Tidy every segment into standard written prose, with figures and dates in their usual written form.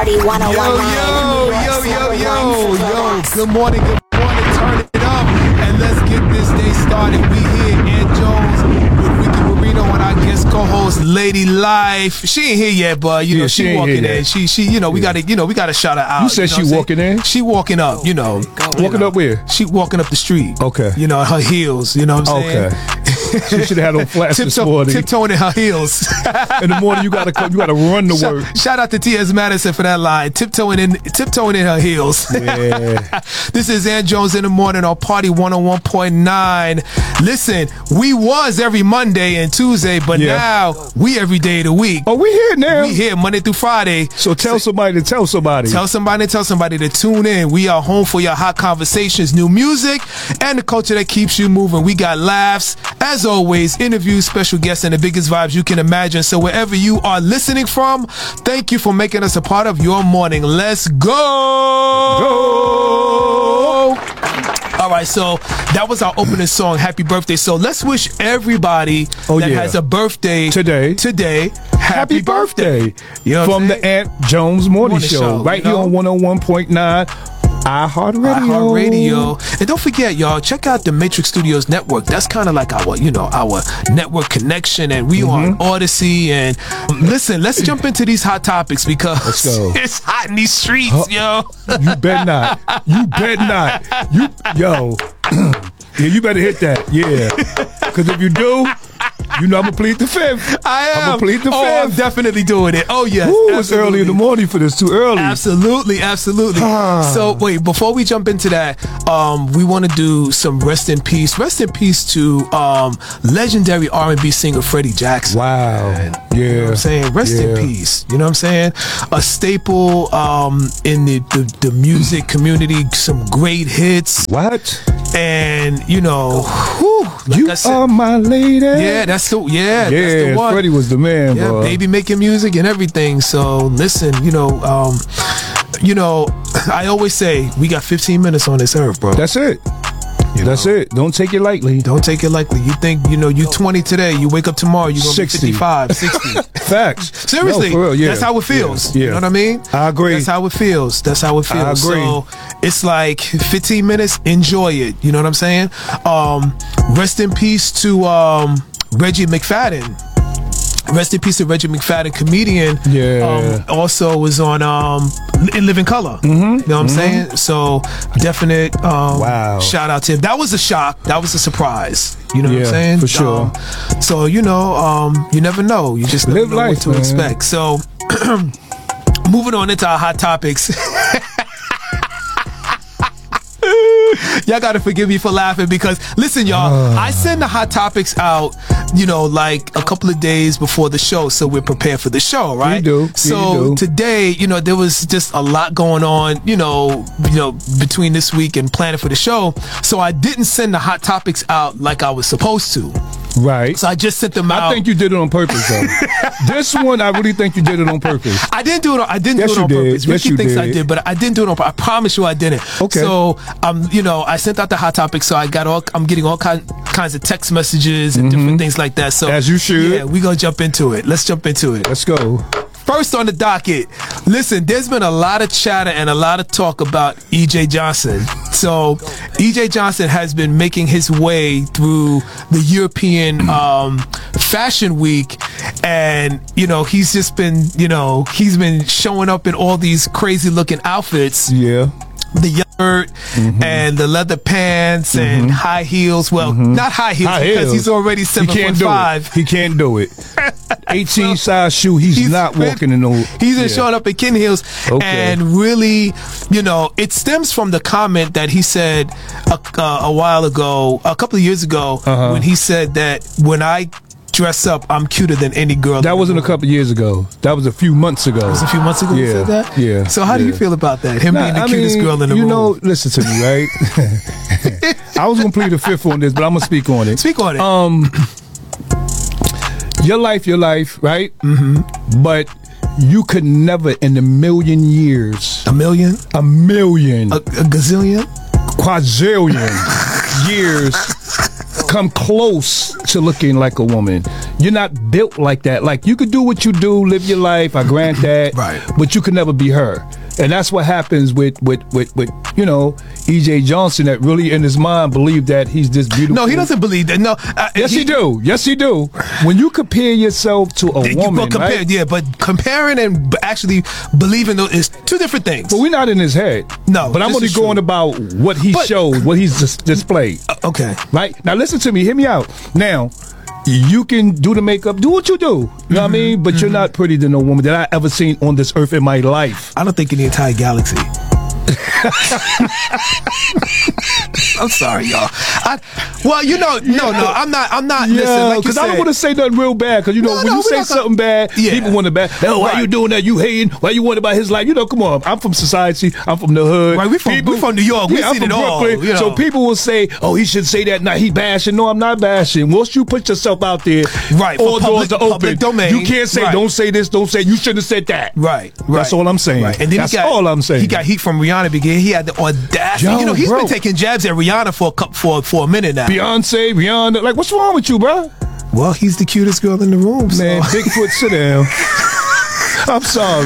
Yo, good morning, turn it up, and let's get this day started. We here, Ant Jones with Ricky Marino and our guest co-host, Lady Life. She ain't here yet, but you know, she walking in. She, we gotta shout her out. You said she walking in? She walking up, Walking up where? She walking up the street. Okay. Her heels, you know what I'm saying? Okay. She should have had on flats this morning. Tiptoeing in her heels. In the morning, you gotta run to work. Shout out to T.S. Madison for that line. Tiptoeing in her heels. Yeah. This is Ant Jones in the morning on Party 101.9. Listen, we was every Monday and Tuesday, but now we every day of the week. Oh, we here now. We here Monday through Friday. So tell somebody to tell somebody. Tell somebody to tune in. We are home for your hot conversations, new music, and the culture that keeps you moving. We got laughs, as always, interviews, special guests, and the biggest vibes you can imagine. So wherever you are listening from, thank you for making us a part of your morning. Let's go! All right, so that was our opening song, Happy Birthday. So let's wish everybody that has a birthday today happy birthday. You know from the Ant Jones Morning Show, right here on 101.9 iHeartRadio. And don't forget, y'all, check out the Matrix Studios Network. That's kind of like our network connection, and we on Odyssey. And listen, let's jump into these hot topics because it's hot in these streets, yo. You bet not. You better hit that. Yeah. Because if you do, I'm going to plead the fifth. I am. I'm going to plead the fifth. I'm definitely doing it. Oh, yes. Ooh, it's early in the morning for this. Too early. Absolutely. So, wait, before we jump into that, we want to do some rest in peace. Rest in peace to legendary R&B singer Freddie Jackson. Wow. Man. You know what I'm saying? Rest in peace. You know what I'm saying? A staple in the music community. Some great hits. What? And, you are my lady. Yeah, that's the one. Freddie was the man, bro. Baby making music and everything. So listen, I always say we got 15 minutes on this earth, bro. That's it. That's it. Don't take it lightly. Don't take it lightly. You think, you 20 today, you wake up tomorrow, you're going to be 55, 60. Facts. Seriously. No, for real, that's how it feels. Yeah. You know what I mean? I agree. That's how it feels. I agree. So it's like 15 minutes, enjoy it. You know what I'm saying? Rest in peace to Reggie McFadden. Rest in peace to Reggie McFadden, comedian. Also was on In Living Color. You know what I'm saying? So definite shout out to him. That was a shock. That was a surprise. You know what I'm saying? For sure. So you never know. You just never know what to expect. So moving on into our hot topics. Y'all gotta forgive me for laughing because listen, y'all, I send the hot topics out, like a couple of days before the show, so we're prepared for the show, right? You do. So today, there was just a lot going on, between this week and planning for the show. So I didn't send the hot topics out like I was supposed to. Right. So I just sent them out. I think you did it on purpose, though. This one, I really think you did it on purpose. I didn't do it on purpose. Ricky thinks I did, but I didn't do it on purpose. I promise you I didn't. Okay. So, I sent out the hot topics, so I'm getting all kinds of text messages and different things like that. So as you should. Yeah, we're going to jump into it. Let's jump into it. Let's go. First on the docket, listen, there's been a lot of chatter and a lot of talk about E.J. Johnson. So E.J. Johnson has been making his way through the European Fashion Week, and he's just been he's been showing up in all these crazy looking outfits. Yeah. The shirt and the leather pants and high heels. Well, not high heels because he's already 7'5". He can't do it. 18 size shoe. He's not walking in those. He's been showing up in kitten heels, and really, it stems from the comment that he said a couple of years ago, when he said that when I dress up, I'm cuter than any girl. That wasn't a couple years ago. That was a few months ago. It was a few months ago you said that? Yeah. So how do you feel about that? Him being the cutest girl in the room? Listen to me, right? I was going to plead the fifth on this, but I'm going to speak on it. Speak on it. Your life, right? But you could never in a million years. A million? A million. A gazillion? Quadrillion years come close to looking like a woman. You're not built like that. Like, you could do what you do, live your life, I grant that, right, but you can never be her. And that's what happens with E.J. Johnson, that really in his mind believed that he's this beautiful. No, he doesn't believe that. No, yes, he do. Yes, he do. When you compare yourself to a woman, right? Yeah, but comparing and actually believing is two different things. But we're not in his head. No, but I'm only going about what he showed, what he's displayed. Okay, right now, listen to me. Hear me out. Now, you can do the makeup, do what you do. You know what I mean? But you're not pretty to no woman that I ever seen on this earth in my life. I don't think in the entire galaxy. I'm sorry, y'all. I'm not. Yeah, because I don't want to say nothing real bad. Because when you say something bad, people want to bad. Oh, why you doing that? You hating? Why you worried about his life? Come on. I'm from society. I'm from the hood. Right, we from New York. We seen it all. Brooklyn. So people will say, "Oh, he should say that." Now he bashing. No, I'm not bashing. Once you put yourself out there, right, all doors are open. Domain. You can't say, "Don't say this. Don't say." You shouldn't have said that. Right. That's all I'm saying. Right. And then that's all I'm saying. He got heat from Rihanna because he had the audacity. He's been taking jabs at Rihanna for a minute now. Beyonce, Rihanna, like, what's wrong with you, bro? Well, he's the cutest girl in the room, man. So. Bigfoot, sit down. I'm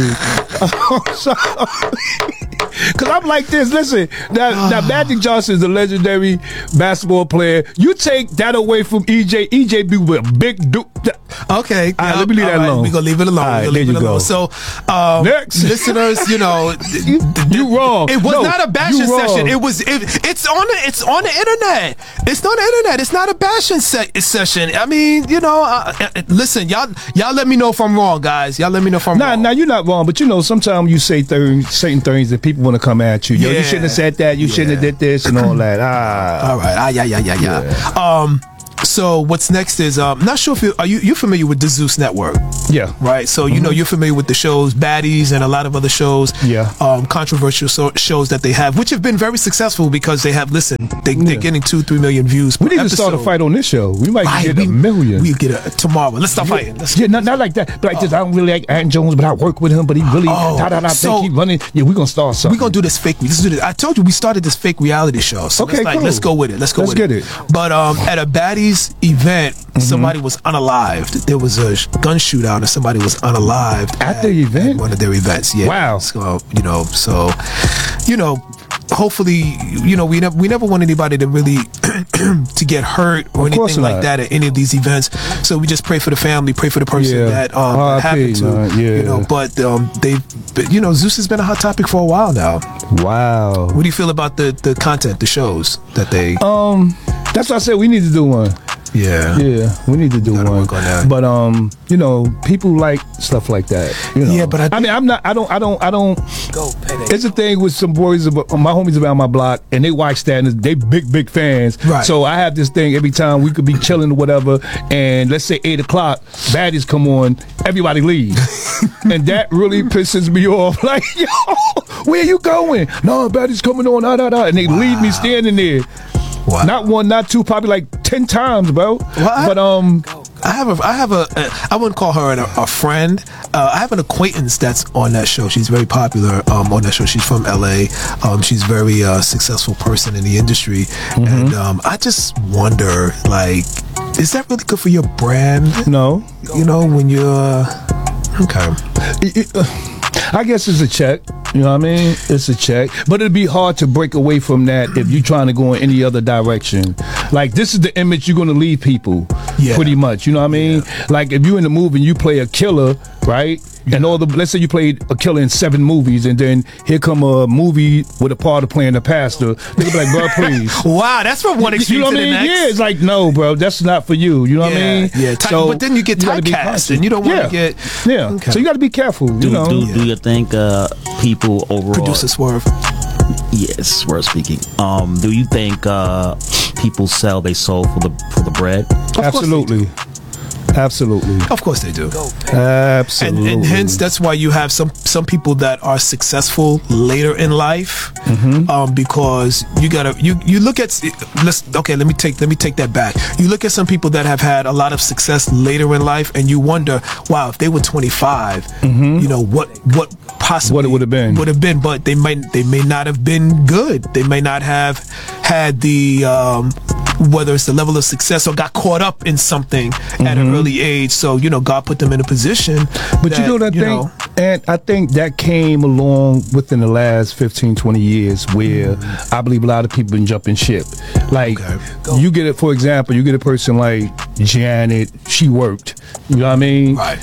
sorry. Because I'm like this. Listen, now Magic Johnson is a legendary basketball player. You take that away from EJ. EJ be with a big dude. Okay. All right, let me leave that alone. We're going to leave it alone. All right, there you go. So, next. Listeners, you wrong. It was not a bashing session. It's on the internet. It's on the internet. It's not a bashing session. I mean, listen, y'all let me know if I'm wrong, guys. Y'all let me know if I'm wrong. Nah, you're not wrong, but sometimes you say certain things that people want to come at you. You shouldn't have said that. You shouldn't have did this and all that. All right. Yeah. So what's next is not sure if you're familiar with the Zeus Network. Yeah. Right. So you're familiar with the shows Baddies and a lot of other shows. Yeah. Controversial shows that they have, which have been very successful because they have they're getting 2-3 million views. We need to start a fight on this show. We might get a million. We'll get tomorrow. Let's start fighting. Not like that. But like this. I don't really like Aaron Jones, but I work with him. But he really think he running. Yeah, we're gonna start something. We're gonna do this fake. Let's do this. I told you we started this fake reality show. So okay, let's go with it. Let's get it. But at a Baddies event, somebody was unalived. There was a gun shootout and somebody was unalived at the event. At one of their events. Yeah. Wow. So hopefully, we never want anybody to really to get hurt or anything like that at any of these events. So we just pray for the family, pray for the person that happened to. But Zeus has been a hot topic for a while now. Wow. What do you feel about the content, the shows that they? That's what I said. We need to do one. Yeah, we need to do one. Work on that. But people like stuff like that. Yeah, but I don't. It's a thing with some boys, my homies around my block, and they watch that, and they big fans. Right. So I have this thing every time we could be chilling or whatever, and let's say 8 o'clock, Baddies come on, everybody leaves, and that really pisses me off. Like, yo, where are you going? No, Baddies coming on, and they leave me standing there. Wow. Not one, not two, probably like 10 times, bro. But I wouldn't call her a friend. I have an acquaintance that's on that show. She's very popular on that show. She's from LA. She's a very successful person in the industry. And I just wonder, like, is that really good for your brand? No. When you're okay. I guess it's a check. You know what I mean? It's a check. But it'd be hard to break away from that if you're trying to go in any other direction. Like, this is the image you're going to leave people, pretty much. You know what I mean? Yeah. Like, if you're in the movie and you play a killer, right? Yeah. And let's say you played a killer in 7 movies, and then here come a movie with a part of playing a pastor. They'll be like, bro, please. Wow, that's from one extreme to the next. Yeah, it's like, no, bro, that's not for you. You know what I mean? Yeah, but then you get typecast, and you don't want to get... Yeah, okay. So you got to be careful. Do you think people overall... Producer Swerve. Yes, Swerve speaking. Do you think people sell their soul for the bread? Absolutely. Absolutely. Of course they do. Absolutely. And hence that's why you have some people that are successful later in life, because you look at let me take that back. You look at some people that have had a lot of success later in life, and you wonder, wow, if they were 25, what possibly what it would have been, but they may not have been good. They may not have had the whether it's the level of success or got caught up in something at an early age. So, God put them in a position. But I think that came along within the last 15, 20 years where I believe a lot of people been jumping ship. Like, you get it, for example, you get a person like Janet, she worked, you know what I mean? Right.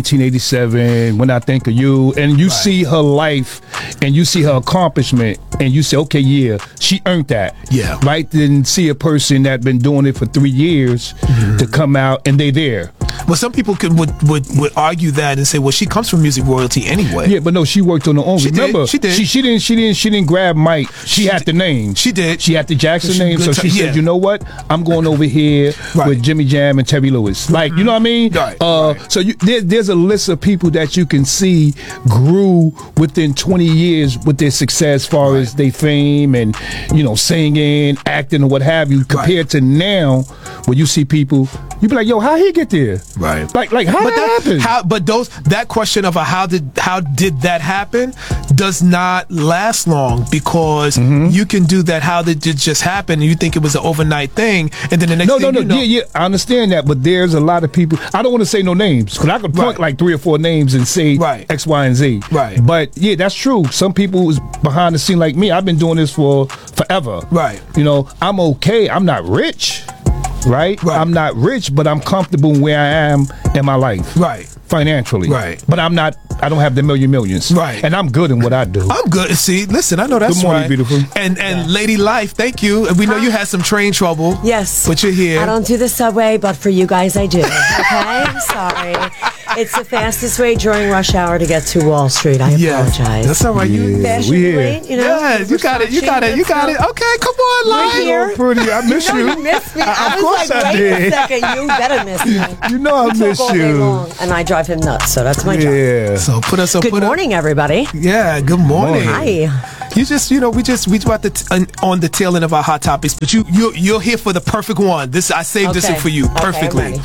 1987, When I Think of You, and you see her life and you see her accomplishment and you say, okay, yeah, she earned that. Yeah. Right? Then see a person that been doing it for 3 years to come out and they there. Well, some people would argue that and say, well, she comes from music royalty anyway. Yeah, but no, she worked on her own. Remember, she did. She didn't grab Mike. She had the name. She did. She had the Jackson name, so she said, you know what? I'm going over here with Jimmy Jam and Terry Lewis. Like, you know what I mean? Right. So there's a list of people that you can see grew within 20 years with their success as far as their fame and, singing, acting, or what have you, compared to now when you see people, you be like, yo, how he get there? Right. Like how that happened? But that question of how did that happen does not last long, because you can do that. How did it just happen? And you think it was an overnight thing, and then the next thing yeah, I understand that, but there's a lot of people. I don't want to say no names because I could point like 3 or 4 names and say X, Y, and Z. Right. But yeah, that's true. Some people was behind the scene like me. I've been doing this for forever. Right. I'm okay. I'm not rich. Right? I'm not rich, but I'm comfortable where I am in my life. Right. Financially. Right. But I don't have the millions. Right. And I'm good in what I do. I'm good. See, listen, I know that's Good morning, right. beautiful. And Lady Life, thank you. We know you had some train trouble. Yes. But you're here. I don't do the subway, but for you guys, I do. Okay? I'm sorry. It's the fastest way during rush hour to get to Wall Street. I apologize. That's all right. Fashionably late, Yeah, you got it. Okay, come on, Life. Here. Pretty, I miss you. You missed me. I Of course was like, I wait did. a second, you better miss me. You know I miss Talk all day you. long, and I drive him nuts, so that's my job. Yeah. So put us up. Good morning, everybody. Yeah, good morning. Hi. You just, we about on the tail end of our hot topics, but you're here for the perfect one. I saved this for you perfectly.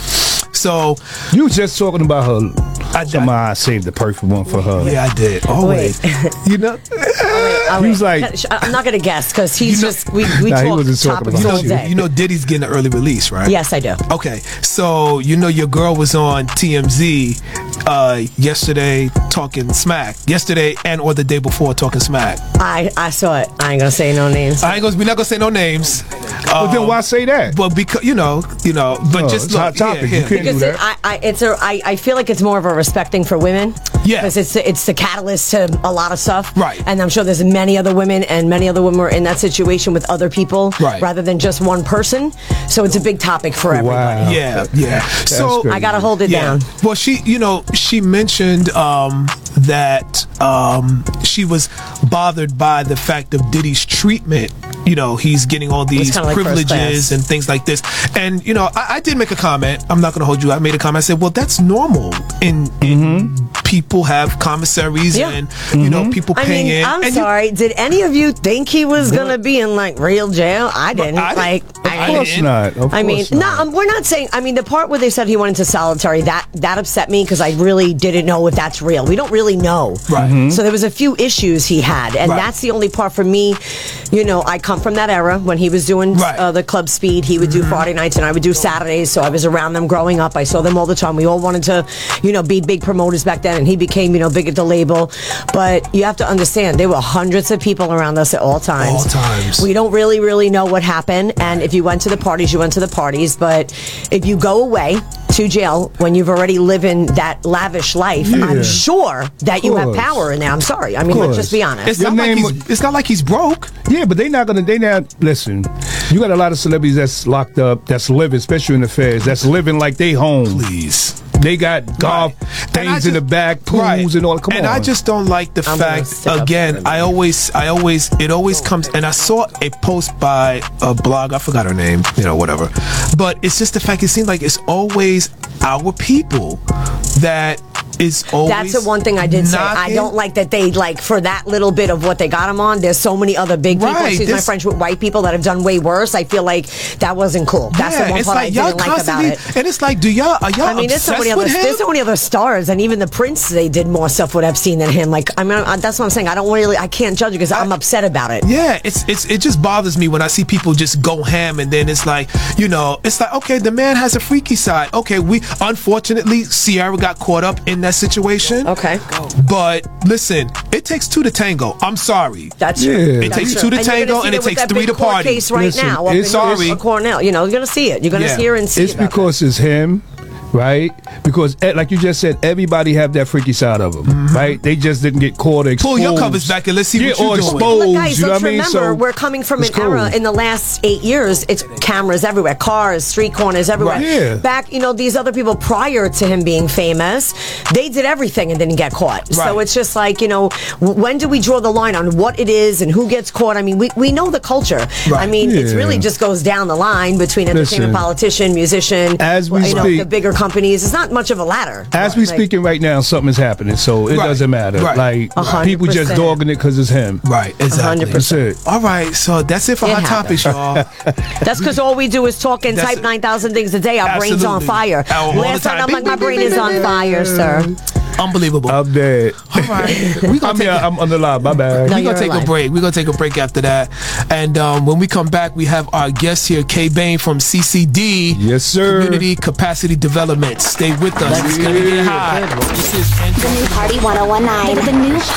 So you was just talking about her. I saved the perfect one for her. Yeah, I did. Always. He was like, I'm not gonna guess because he's we he talk wasn't talking topics about all day. You know Diddy's getting an early release, right? Yes, I do. Okay, so your girl was on TMZ yesterday talking smack. Yesterday and or the day before talking smack. I saw it. I ain't gonna say no names. We're not gonna say no names. But then why say that? Well, because but just it's look, hot topic. here. You can't do that. I feel like it's more of a respecting for women. Yeah. Because it's the catalyst to a lot of stuff. Right. And I'm sure there's many other women were in that situation with other people rather than just one person. So it's a big topic for everybody. Yeah. So crazy. I gotta hold it down. Well, she mentioned that she was bothered by the fact of Diddy's treatment. He's getting all these privileges and things like this. And I did make a comment. I'm not going to hold you. I made a comment. I said, well, that's normal in people have commissaries and people paying in. I'm sorry. Did any of you think he was gonna be in real jail? I didn't. Of course not. We're not saying. The part where they said he went into solitary that upset me because I really didn't know if that's real. We don't really know. Right. So there was a few issues he had, and that's the only part for me. I come from that era when he was doing the Club Speed. He would do Friday nights and I would do Saturdays. So I was around them growing up. I saw them all the time. We all wanted to, be big promoters back then. And he became, big at the label. But you have to understand, there were hundreds of people around us at all times. We don't really know what happened. And if you went to the parties, you went to the parties. But if you go away to jail when you've already living that lavish life, I'm sure that you have power in there. I'm sorry. Let's just be honest. It's not like he's broke. Yeah, but listen, you got a lot of celebrities that's locked up, that's living, especially in the feds, that's living like they home. Please. They got golf things in the back, pools and all. Come on. And I just don't like the fact, again, it always comes, and I saw a post by a blog, I forgot her name, whatever. But it's just the fact, it seems like it's always our people that is always. That's the one thing I did say. I don't like that they for that little bit of what they got him on. There's so many other big people. Excuse my French, with white people that have done way worse. I feel like that wasn't cool. That's the one part I didn't like about it. And it's like, are y'all? There's somebody so many other stars, and even the Prince, they did more stuff with Epstein than him. Like, I mean, that's what I'm saying. I can't judge it because I'm upset about it. Yeah, it just bothers me when I see people just go ham, and then it's like, it's like, okay, the man has a freaky side. Okay, unfortunately, Ciara got caught up in that situation. Okay. But listen, it takes two to tango. I'm sorry. That's true. It takes two to tango, and it takes three to party. Case right now, it's sorry. Cornell, you're going to see it. You're going to hear and see it. It's because it's him. Right, because like you just said, everybody have that freaky side of them, right? They just didn't get caught or exposed. Pull your covers back and let's see what you're doing. Exposed, Look, guys, you know let's what I mean? remember, So we're coming from an era in the last 8 years. It's cameras everywhere, cars, street corners everywhere. Right. Yeah. Back, these other people prior to him being famous, they did everything and didn't get caught. Right. So it's just like, when do we draw the line on what it is and who gets caught? I mean, we know the culture. Right. I mean, it really just goes down the line between entertainment, politician, musician, as we speak, the bigger companies. It's not much of a ladder. As we speaking right now, something is happening, so it doesn't matter. Right. Like, people just dogging it because it's him. Right, exactly. 100%. That's it. All right, so that's it for Hot Topics, y'all. That's because all we do is talk and type 9,000 things a day. Our brain's on fire. Last night, I'm like, my brain is on fire, sir. Unbelievable. I'm dead. All right. I'm on the line. My bad. No, We're going to take a break. We're going to take a break after that. And when we come back, we have our guest here, Kay Bain from CCD. Yes, sir. Community Capacity Development. Stay with us. It's going to get hot. The new Party 101.9. The new